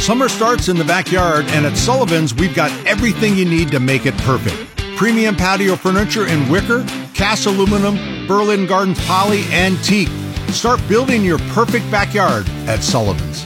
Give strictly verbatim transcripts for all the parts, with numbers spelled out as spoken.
Summer starts in the backyard, and at Sullivan's, we've got everything you need to make it perfect. Premium patio furniture in wicker, cast aluminum, Berlin Gardens poly, and teak. Start building your perfect backyard at Sullivan's.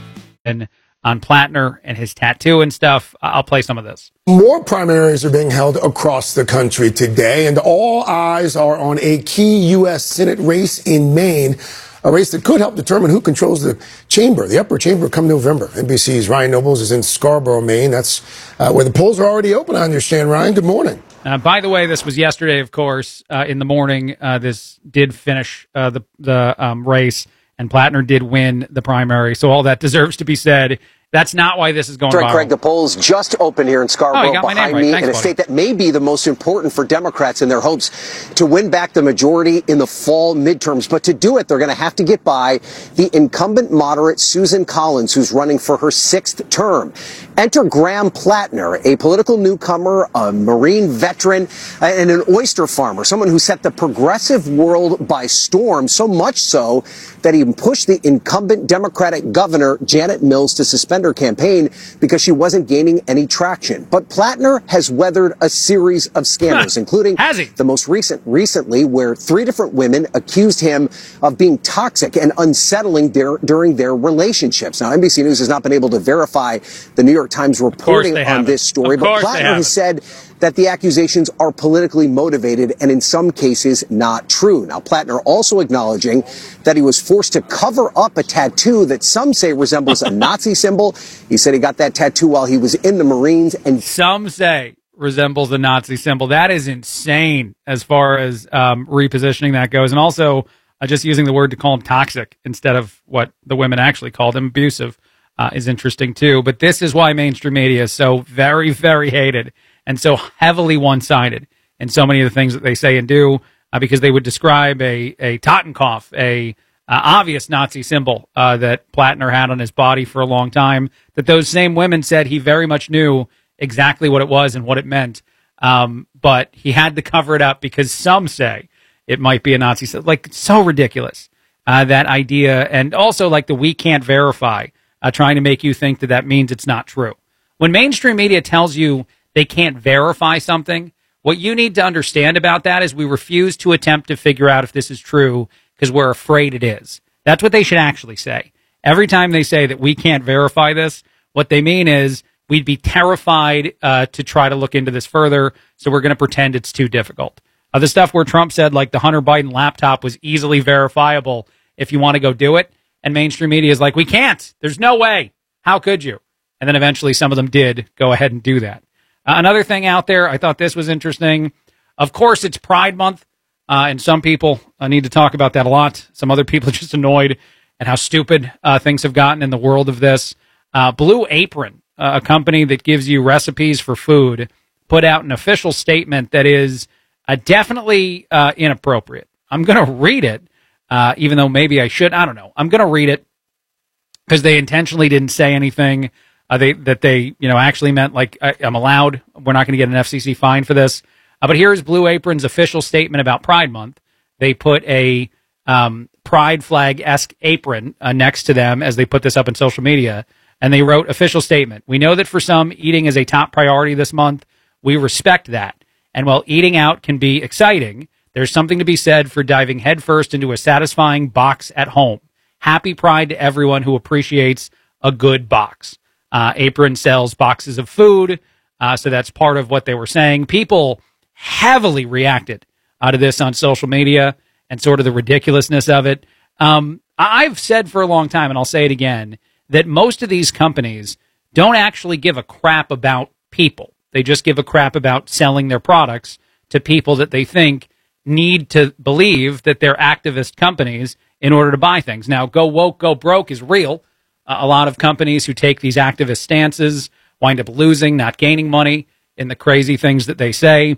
And on Plattner and his tattoo and stuff, I'll play some of this. More primaries are being held across the country today, and all eyes are on a key U S Senate race in Maine. A race that could help determine who controls the chamber, the upper chamber, come November. N B C's Ryan Nobles is in Scarborough, Maine. That's uh, where the polls are already open. I understand. Ryan, good morning. Uh, by the way, this was yesterday, of course, uh, in the morning. Uh, this did finish uh, the the um, race, and Plattner did win the primary. So all that deserves to be said. That's not why this is going viral. Craig, the polls just opened here in Scarborough oh, behind right. me Thanks, in a buddy. state that may be the most important for Democrats in their hopes to win back the majority in the fall midterms. But to do it, they're going to have to get by the incumbent moderate Susan Collins, who's running for her sixth term. Enter Graham Plattner, a political newcomer, a Marine veteran, and an oyster farmer, someone who set the progressive world by storm, so much so that he pushed the incumbent Democratic governor, Janet Mills, to suspend her campaign because she wasn't gaining any traction. But Plattner has weathered a series of scandals, including the most recent recently, where three different women accused him of being toxic and unsettling der- during their relationships. Now, N B C News has not been able to verify the New York Times reporting on this story, but Plattner has said that the accusations are politically motivated and in some cases not true. Now, Plattner also acknowledging that he was forced to cover up a tattoo that some say resembles a Nazi symbol. He said he got that tattoo while he was in the Marines. And some say resembles a Nazi symbol. That is insane as far as um, repositioning that goes. And also uh, just using the word to call him toxic instead of what the women actually called him, abusive, uh, is interesting too. But this is why mainstream media is so very, very hated and so heavily one-sided in so many of the things that they say and do, uh, because they would describe a, a Totenkopf, a uh, obvious Nazi symbol uh, that Plattner had on his body for a long time, that those same women said he very much knew exactly what it was and what it meant, um, but he had to cover it up because some say it might be a Nazi symbol. Like, so ridiculous, uh, that idea. And also, like, the we can't verify, uh, trying to make you think that that means it's not true. When mainstream media tells you they can't verify something, what you need to understand about that is we refuse to attempt to figure out if this is true because we're afraid it is. That's what they should actually say. Every time they say that we can't verify this, what they mean is we'd be terrified uh, to try to look into this further, so we're going to pretend it's too difficult. Uh, the stuff where Trump said, like, the Hunter Biden laptop was easily verifiable if you want to go do it, and mainstream media is like, we can't. There's no way. How could you? And then eventually some of them did go ahead and do that. Uh, another thing out there, I thought this was interesting. Of course, it's Pride Month, uh, and some people uh, need to talk about that a lot. Some other people are just annoyed at how stupid uh, things have gotten in the world of this. Uh, Blue Apron, uh, a company that gives you recipes for food, put out an official statement that is uh, definitely uh, inappropriate. I'm going to read it, uh, even though maybe I should. I don't know. I'm going to read it because they intentionally didn't say anything. Uh, they, that they, you know, actually meant, like, I, I'm allowed. We're not going to get an F C C fine for this. Uh, but here's Blue Apron's official statement about Pride Month. They put a um, pride flag-esque apron uh, next to them as they put this up in social media. And they wrote, official statement. We know that for some, eating is a top priority this month. We respect that. And while eating out can be exciting, there's something to be said for diving headfirst into a satisfying box at home. Happy Pride to everyone who appreciates a good box. Uh, Apron sells boxes of food, uh, so that's part of what they were saying. People heavily reacted uh, to this on social media and sort of the ridiculousness of it. Um, I've said for a long time, and I'll say it again, that most of these companies don't actually give a crap about people. They just give a crap about selling their products to people that they think need to believe that they're activist companies in order to buy things. Now, go woke, go broke is real. Uh, a lot of companies who take these activist stances wind up losing, not gaining money in the crazy things that they say.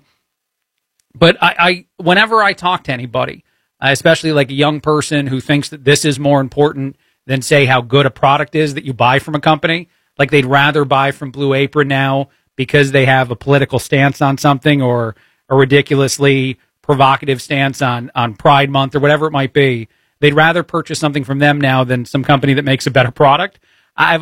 But I, I whenever I talk to anybody, uh, especially like a young person who thinks that this is more important than, say, how good a product is that you buy from a company, like they'd rather buy from Blue Apron now because they have a political stance on something or a ridiculously provocative stance on, on Pride Month or whatever it might be, they'd rather purchase something from them now than some company that makes a better product. I've